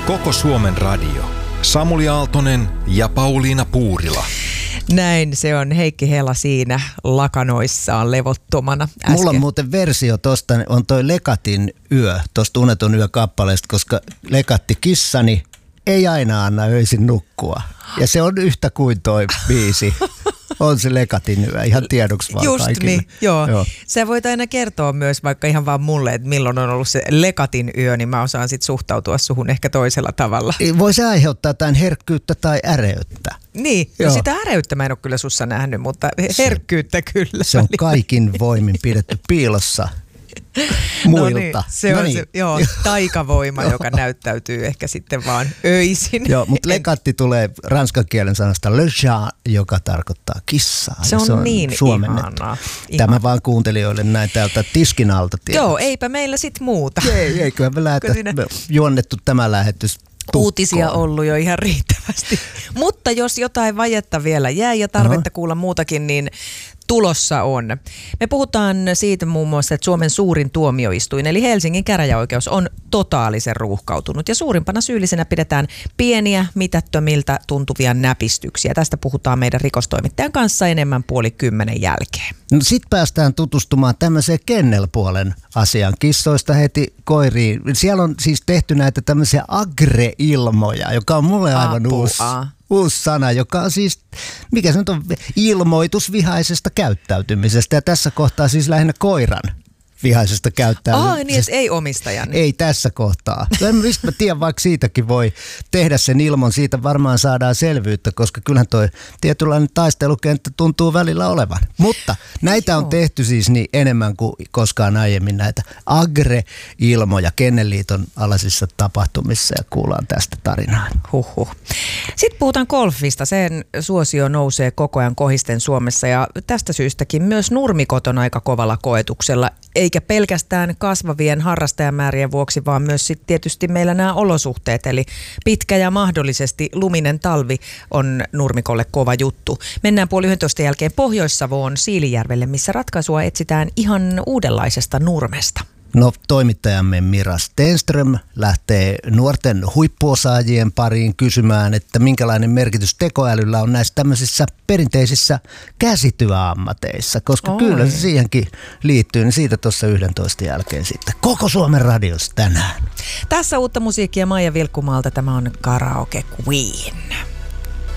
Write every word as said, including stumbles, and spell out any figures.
Koko Suomen radio. Samuli Aaltonen ja Pauliina Puurila. Näin se on. Heikki Hela siinä lakanoissaan levottomana äsken. Mulla on muuten versio tosta, on toi Lekatin yö, tosta Uneton yö kappaleesta, koska Lekatti kissani ei aina anna öisin nukkua. Ja se on yhtä kuin toi biisi. On se Lekatin yö, ihan tiedoksi vaan Just kaikille. niin, joo. joo. Sä voit aina kertoa myös vaikka ihan vaan mulle, että milloin on ollut se Lekatin yö, niin mä osaan sit suhtautua suhun ehkä toisella tavalla. Voi se aiheuttaa jotain herkkyyttä tai äreyttä. Niin, no sitä äreyttä mä en ole kyllä sussa nähnyt, mutta herkkyyttä kyllä. Se on kaikin voimin pidetty piilossa muilta. No niin, se on no niin. se, joo, taikavoima, joka näyttäytyy ehkä sitten vaan öisin. Joo, mutta Lekatti tulee ranskan kielen sanasta le chat, joka tarkoittaa kissaa. Se on, se on niin ihanaa. Tämä vaan kuuntelijoille näin täältä tiskin alta. Tiedät. Joo, eipä meillä sit muuta. Ei, eiköhän me lähetä, siinä... me juonnettu tämä lähetys tukkoon. Uutisia ollut jo ihan riittävästi. Mutta jos jotain vajetta vielä jää ja tarvetta Aha. kuulla muutakin, niin tulossa on. Me puhutaan siitä muun muassa, että Suomen suurin tuomioistuin, eli Helsingin käräjäoikeus, on totaalisen ruuhkautunut. Ja suurimpana syyllisenä pidetään pieniä, mitättömiltä tuntuvia näpistyksiä. Tästä puhutaan meidän rikostoimittajan kanssa enemmän puoli kymmenen jälkeen. No sitten päästään tutustumaan tämmöiseen kennelpuolen asiaan. Kissoista heti koiriin. Siellä on siis tehty näitä tämmöisiä agre-ilmoja, joka on mulle aivan Apua. uusi. Uusi sana, joka on siis, mikä se nyt on, ilmoitus vihaisesta käyttäytymisestä. Ja tässä kohtaa siis lähinnä koiran vihaisesta käyttäytymisestä. Ah, niin, että ei omistajan. Ei tässä kohtaa. Mistä mä tiedän, vaikka siitäkin voi tehdä sen ilmon, siitä varmaan saadaan selvyyttä, koska kyllähän toi tietynlainen taistelukenttä tuntuu välillä olevan. Mutta näitä on tehty siis niin enemmän kuin koskaan aiemmin näitä agre-ilmoja Kennelliiton alaisissa tapahtumissa ja kuullaan tästä tarinaa. Huhhuh. Sitten puhutaan golfista. Sen suosio nousee koko ajan kohisten Suomessa ja tästä syystäkin myös nurmikot on aika kovalla koetuksella. Eikä pelkästään kasvavien harrastajamäärien vuoksi, vaan myös sit tietysti meillä nämä olosuhteet. Eli pitkä ja mahdollisesti luminen talvi on nurmikolle kova juttu. Mennään puoli yhdentoista jälkeen Pohjois-Savoon Siilijärvelle, missä ratkaisua etsitään ihan uudenlaisesta nurmesta. No toimittajamme Mira Stenström lähtee nuorten huippuosaajien pariin kysymään, että minkälainen merkitys tekoälyllä on näissä tämmöisissä perinteisissä käsityöammateissa, koska Oi. kyllä se siihenkin liittyy, niin siitä tuossa yhdentoista jälkeen sitten. Koko Suomen radiossa tänään. Tässä uutta musiikkia Maija Vilkkumaalta, tämä on Karaoke Queen.